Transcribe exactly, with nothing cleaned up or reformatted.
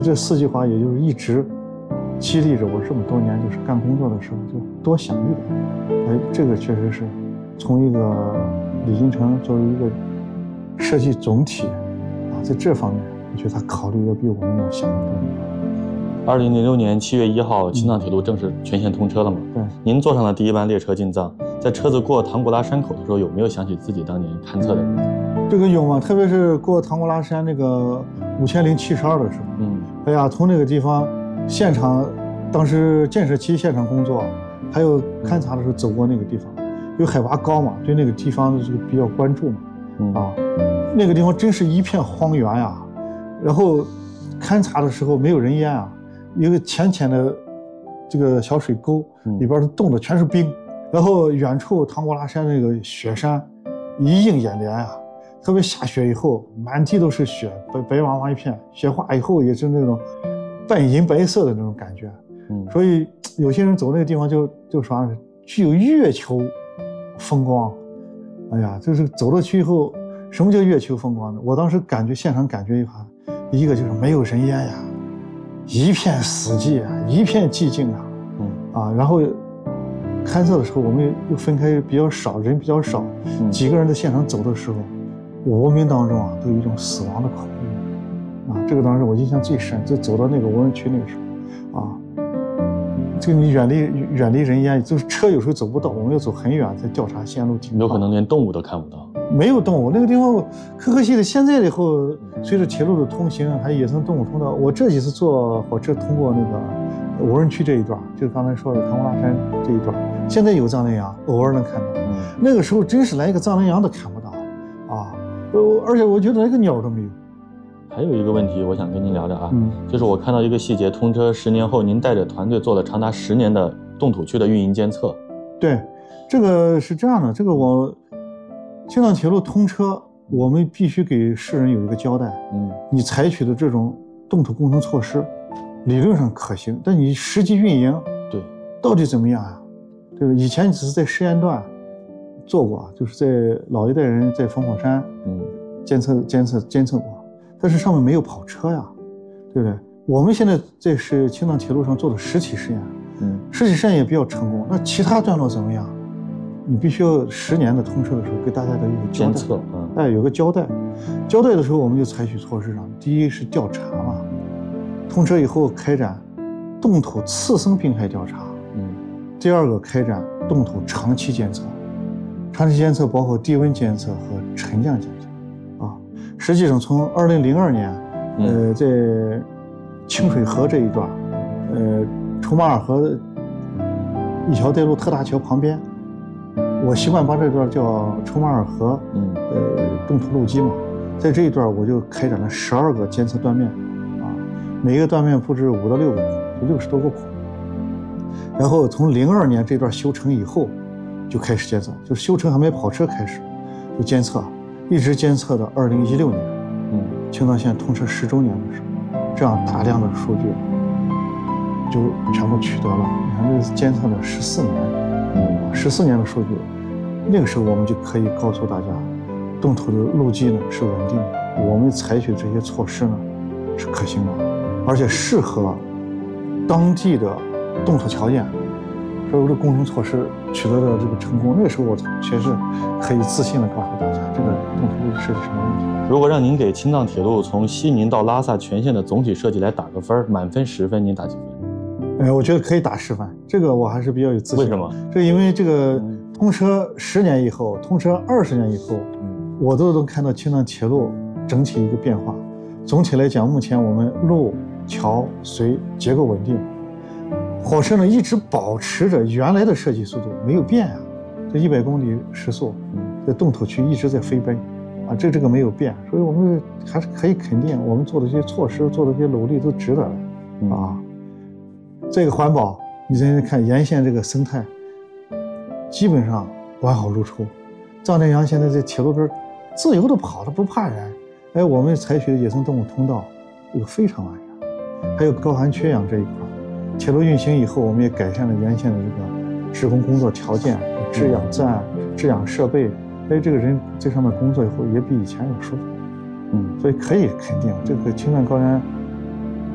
这四句话也就是一直激励着我这么多年，就是干工作的时候就多想一点。哎，这个确实是从一个李金城作为一个设计总体啊，在这方面，我觉得他考虑要比我们要想得多。 二零零六年七月一号，青藏铁路正式全线通车了嘛？ 对。 您坐上了第一班列车进藏，在车子过唐古拉山口的时候，有没有想起自己当年勘测的日子？ 这个有嘛？特别是过唐古拉山那个五千零七十二的时候，嗯，哎呀，从那个地方现场，当时建设期现场工作，还有勘察的时候走过那个地方，因为海拔高嘛，对那个地方的这个比较关注嘛，嗯啊，那个地方真是一片荒原呀，然后勘察的时候没有人烟啊。一个浅浅的这个小水沟，里边的冻的全是冰，然后远处唐古拉山那个雪山一映眼帘啊，特别下雪以后满地都是雪，白白茫茫一片，雪化以后也是那种半银白色的那种感觉。嗯，所以有些人走那个地方就就说具有月球风光。哎呀，就是走了去以后，什么叫月球风光呢？我当时感觉现场感觉一下，一个就是没有人烟呀。一片死寂啊，一片寂静啊，嗯啊，然后勘测的时候，我们又分开比较少，人比较少，嗯、几个人在现场走的时候，我们当中啊，都有一种死亡的恐惧啊。这个当时我印象最深，就走到那个无人区那个时候，啊，这个你远离远离人烟，就是车有时候走不到，我们要走很远才调查线路情况， 有可能连动物都看不到。 没有动物，那个地方可可惜的。现在以后，随着铁路的通行，还有野生动物通道，我这几次坐火车通过那个无人区这一段，就是刚才说的唐古拉山这一段，现在有藏羚羊，偶尔能看到。嗯、那个时候真是连一个藏羚羊都看不到啊！呃，而且我觉得连一个鸟都没有。 还有一个问题，我想跟您聊聊啊，嗯、就是我看到一个细节，通车十年后，您带着团队做了长达十年的冻土区的运营监测。 对，这个是这样的，这个我。青藏铁路通车，我们必须给世人有一个交代。嗯，你采取的这种冻土工程措施，理论上可行，但你实际运营， 对， 到底怎么样啊？对吧？以前只是在实验段做过，就是在老一代人在烽火山，嗯，监测监测监测过，但是上面没有跑车呀，对不对？我们现在在是青藏铁路上做的实体实验，嗯，实体实验也比较成功。那其他段落怎么样？你必须要十年的通车的时候给大家的一个交代， 监测，嗯， 哎，有个交代。交代的时候，我们就采取措施上，第一是调查嘛，通车以后开展冻土次生病害调查，嗯，第二个开展冻土长期监测，长期监测包括低温监测和沉降监测，啊，实际上从二零零二年，嗯、呃，在清水河这一段，呃，抽马尔河一条带路特大桥旁边。我习惯把这段叫抽马尔河，嗯，呃，冻土路基嘛，在这一段我就开展了十二个监测断面，啊，每一个断面布置五到六个孔，就六十多个孔。然后从零二年这段修成以后，就开始监测，就是修成还没跑车开始，就监测，一直监测到二零一六年，嗯，青藏线通车十周年的时候，这样大量的数据就全部取得了。你看，这监测了十四年。嗯，十四年的数据，那个时候我们就可以告诉大家，冻土的路基呢是稳定的，我们采取这些措施呢是可行的，而且适合当地的冻土条件，所以我的工程措施取得了这个成功。那个时候我确实可以自信的告诉大家，这个冻土路设计什么问题。 如果让您给青藏铁路从西宁到拉萨全线的总体设计来打个分，满分十分，您打几分？ 哎，我觉得可以打十分，这个我还是比较有自信。 为什么？ 这因为这个通车十年以后，通车二十年以后，嗯，我都能看到青藏铁路整体一个变化。总体来讲，目前我们路、桥、隧结构稳定，火车呢一直保持着原来的设计速度没有变啊，这一百公里时速，在冻土区一直在飞奔，啊，这这个没有变，所以我们还是可以肯定，我们做的这些措施、做的这些努力都值得的，啊。这个环保，你现在看沿线这个生态，基本上完好如初。藏羚羊现在在铁路边自由的跑，它不怕人。哎，我们采取的野生动物通道，这个非常完善。还有高寒缺氧这一块，铁路运行以后，我们也改善了沿线的这个职工工作条件、制氧站、制氧设备。哎，这个人在上面工作以后，也比以前要舒服。嗯，所以可以肯定，这个青藏高原